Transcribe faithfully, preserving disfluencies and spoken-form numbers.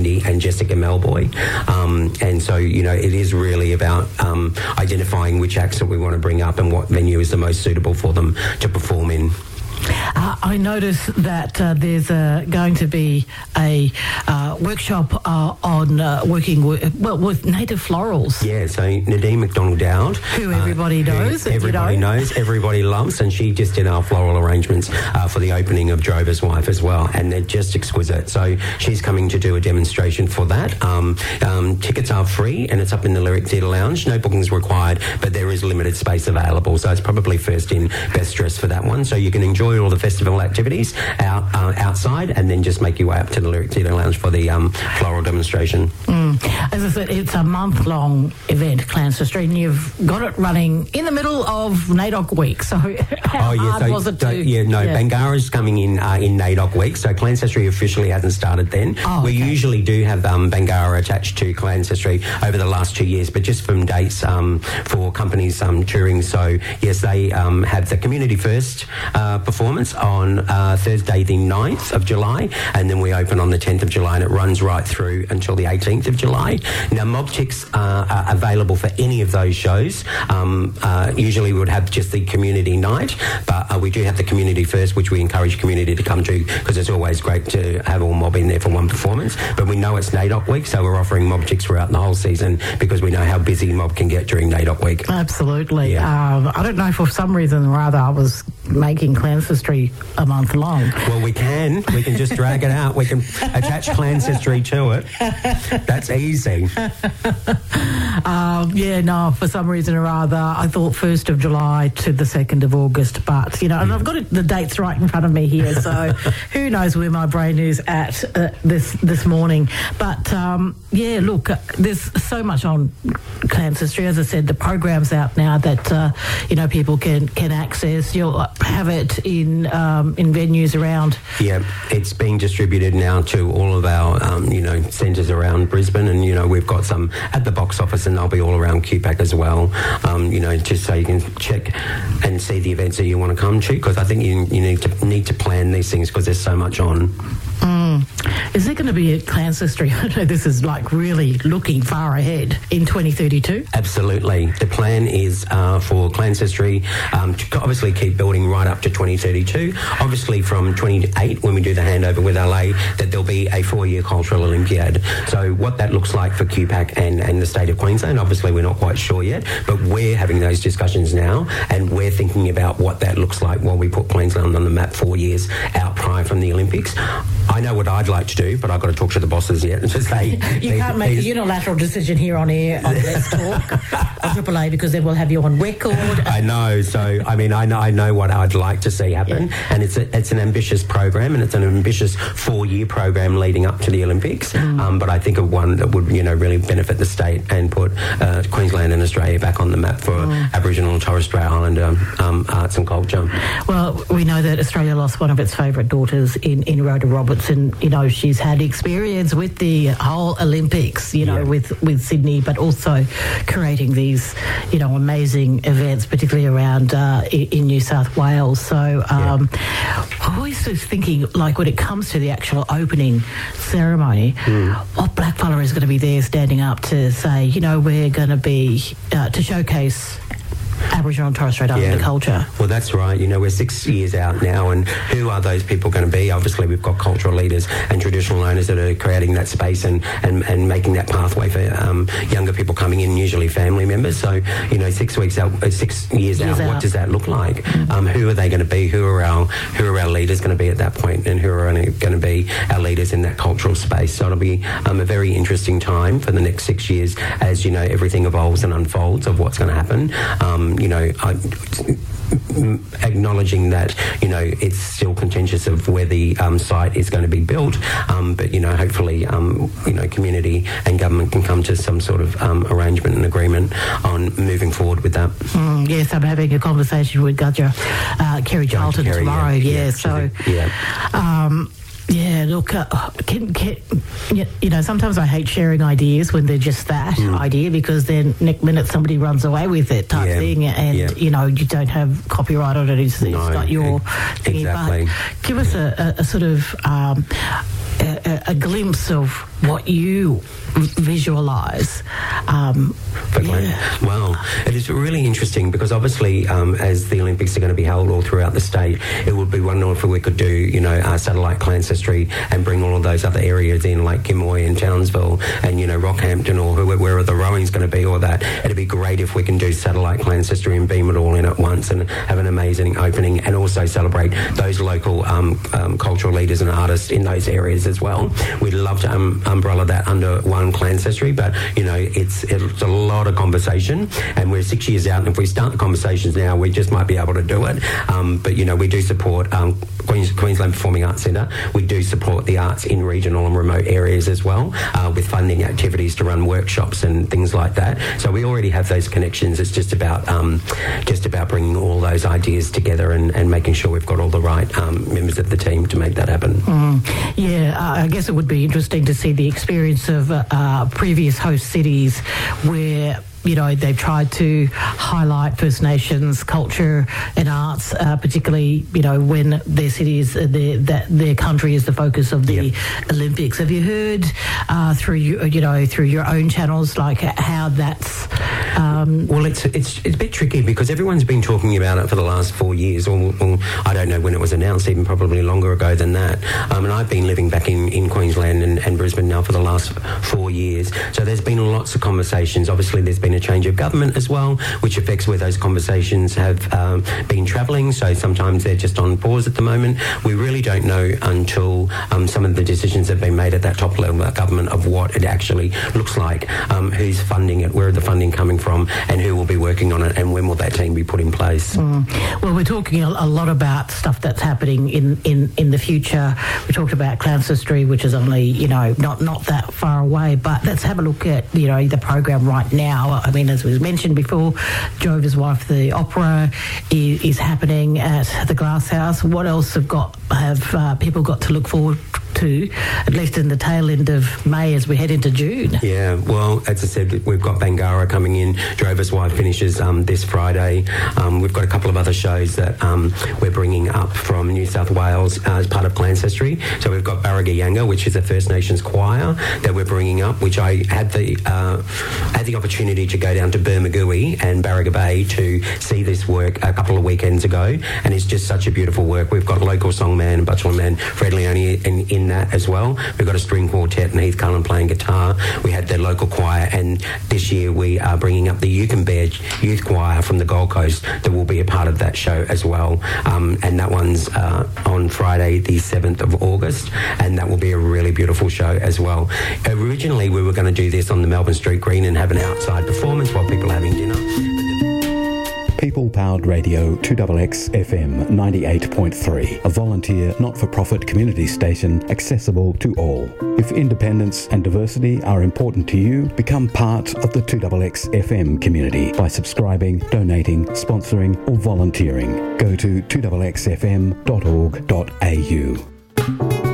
and Jessica Melboy. Um, and so, you know, it is really about um, identifying which acts that we want to bring up and what venue is the most suitable for them to perform in. Uh, I notice that uh, there's uh, going to be a uh, workshop uh, on uh, working with, well, with native florals. Yeah, so Nadine McDonald-Dowd. Who everybody uh, knows. Who everybody you know. knows, everybody loves, and she just did our floral arrangements uh, for the opening of Drover's Wife as well, and they're just exquisite. So she's coming to do a demonstration for that. Um, um, tickets are free, and it's up in the Lyric Theatre Lounge. No bookings required, but there is limited space available, so it's probably first in, best dressed for that one. So you can enjoy all the festival activities out uh, outside, and then just make your way up to the Lyric Theatre Lounge for the um, floral demonstration. Mm. As I said, it's a month-long event, Clancy Street, and you've got it running in the middle of NAIDOC week. So how oh, yeah, hard so, was it so, to... Yeah, no, yeah. Bangara's coming in uh, in NAIDOC week, so Clancestry officially hasn't started then. Oh, we okay. usually do have um, Bangara attached to Clancestry over the last two years, but just from dates um, for companies um, touring. So, yes, they um, have the Community First uh, performance on uh, Thursday the ninth of July, and then we open on the tenth of July, and it runs right through until the eighteenth of July. Now, mob ticks uh, are available for any of those shows. Um, uh, usually we would have just the community night, but uh, we do have the Community First, which we encourage community to come to, because it's always great to have all mob in there for one performance. But we know it's NAIDOC week, so we're offering mob ticks throughout the whole season, because we know how busy mob can get during NAIDOC week. Absolutely. Yeah. Um, I don't know, for some reason or other, I was making Clancestry a month long. Well, we can. We can just drag it out. We can attach Clancestry to it. That's easy. Um, yeah, no, for some reason or other, I thought first of July to the second of August, but, you know, and I've got it, the dates right in front of me here, so who knows where my brain is at uh, this this morning. But, um, yeah, look, uh, there's so much on Clancestry. As I said, the program's out now that, uh, you know, people can, can access. You'll have it in um, in venues around. Yeah, it's being distributed now to all of our, um, you know, centres around Brisbane, and, you know, we've got some at the box office, and they'll be all around Q PAC as well, um, you know, just so you can check and see the events that you want to come to, because I think you, you need to need to plan these things, because there's so much on. Mm. Is there going to be a Clancestry? I know this is like really looking far ahead in twenty thirty-two. Absolutely. The plan is uh, for Clancestry um, to obviously keep building right up to twenty thirty-two. Obviously from twenty-eight, when we do the handover with L A, that there'll be a four-year cultural Olympiad. So what that looks like for Q PAC and, and the state of Queensland, obviously we're not quite sure yet, but we're having those discussions now, and we're thinking about what that looks like while we put Queensland on the map four years out prior from the Olympics. I know what I'd like to do, but I've got to talk to the bosses yet and just say... You these, can't make these, a unilateral decision here on air on Let's Talk on Triple A, because then we'll have you on record. I know. So, I mean, I know, I know what I'd like to see happen. Yeah. And it's a, it's an ambitious program, and it's an ambitious four-year program leading up to the Olympics. Mm. Um, but I think of one that would, you know, really benefit the state and put uh, Queensland and Australia back on the map for mm. Aboriginal and Torres Strait Islander um, arts and culture. Well, we know that Australia lost one of its favourite daughters in, in Rhoda Roberts, and, you know, she's had experience with the whole Olympics, you know, yeah. with, with Sydney, but also creating these, you know, amazing events, particularly around uh, in, in New South Wales. So um, yeah. I always was thinking, like, when it comes to the actual opening ceremony, mm. what blackfella is going to be there standing up to say, you know, we're going to be, uh, to showcase Aboriginal and Torres Strait Islander yeah. culture. Well, that's right. You know, we're six years out now, and who are those people going to be? Obviously, we've got cultural leaders and traditional owners that are creating that space and, and, and making that pathway for um, younger people coming in, usually family members. So, you know, six weeks out, six years, years out, out, what does that look like? Mm-hmm. Um, who are they going to be? Who are our who are our leaders going to be at that point, and who are going to be our leaders in that cultural space? So it'll be um, a very interesting time for the next six years as, you know, everything evolves and unfolds of what's going to happen. Um, you know, I, acknowledging that, you know, it's still contentious of where the um, site is going to be built, um, but, you know, hopefully, um, you know, community and government can come to some sort of um, arrangement and agreement on moving forward with that. Mm, yes, I'm having a conversation with Gudger, uh, Kerry Charlton Kerry, tomorrow, yeah, yeah, yeah so... Yeah. Um, Yeah, look, uh, can, can, you know, sometimes I hate sharing ideas when they're just that mm. idea, because then next minute somebody runs away with it type yeah. thing, and, yeah. you know, you don't have copyright on it. It's, no, it's not your thingy. Exactly. But give us a, a, a sort of um, a, a glimpse of what you visualise. Um, yeah. Well, it is really interesting because obviously um, as the Olympics are going to be held all throughout the state, it would be wonderful if we could do, you know, uh, satellite Clan Street and bring all of those other areas in, like Kimoy and Townsville and, you know, Rockhampton or wherever the rowing's going to be or that. It'd be great if we can do satellite Clan Street and beam it all in at once and have an amazing opening and also celebrate those local um, um, cultural leaders and artists in those areas as well. We'd love to um, umbrella that under one Clan Street, but, you know, it's, it's a lot of conversation and we're six years out, and if we start the conversations now, we just might be able to do it. Um, but, you know, we do support um, Queens, Queensland Performing Arts Centre. We do support the arts in regional and remote areas as well, uh, with funding activities to run workshops and things like that. So we already have those connections. It's just about um, just about bringing all those ideas together and, and making sure we've got all the right um, members of the team to make that happen. Mm. Yeah, uh, I guess it would be interesting to see the experience of uh, uh, previous host cities where, you know, they've tried to highlight First Nations culture and arts, uh, particularly, you know, when their city is, uh, their, that their country is the focus of the yep. Olympics. Have you heard uh, through, you, you know, through your own channels, like how that's... Um, well, it's, it's it's a bit tricky because everyone's been talking about it for the last four years, or, or I don't know when it was announced, even probably longer ago than that. Um, and I've been living back in, in Queensland and, and Brisbane now for the last four years. So there's been lots of conversations. Obviously, there's been a change of government as well, which affects where those conversations have um, been travelling. So sometimes they're just on pause at the moment. We really don't know until um, some of the decisions have been made at that top level of government of what it actually looks like, um, who's funding it, where are the funding coming from, and who will be working on it, and when will that team be put in place. Mm. Well, we're talking a, a lot about stuff that's happening in, in, in the future. We talked about Clancy Street, which is only, you know, not, not that far away, but let's have a look at, you know, the program right now. I mean, as was mentioned before, Jover's Wife, the opera is, is happening at the Glass House. What else have got have uh, people got to look forward to, at least in the tail end of May as we head into June? Yeah, well, as I said, we've got Bangarra coming in. Drover's Wife finishes um, this Friday. Um, we've got a couple of other shows that um, we're bringing up from New South Wales uh, as part of Clan Street. So we've got Barraga Yanga, which is a First Nations choir that we're bringing up, which I had the uh, had the opportunity to go down to Bermagui and Barraga Bay to see this work a couple of weekends ago, and it's just such a beautiful work. We've got local songman and butchler man Fred Leone in, in that as well. We've got a string quartet and Heath Cullen playing guitar. We had their local choir, and this year we are bringing up the Yukon Bear Youth Choir from the Gold Coast that will be a part of that show as well. Um, and that one's uh, on Friday the seventh of August, and that will be a really beautiful show as well. Originally we were going to do this on the Melbourne Street Green and have an outside performance while people are having dinner. People-powered radio two X X F M ninety-eight point three, a volunteer not-for-profit community station accessible to all. If independence and diversity are important to you, become part of the two X X F M community by subscribing, donating, sponsoring or volunteering. Go to two X X F M dot org dot A U.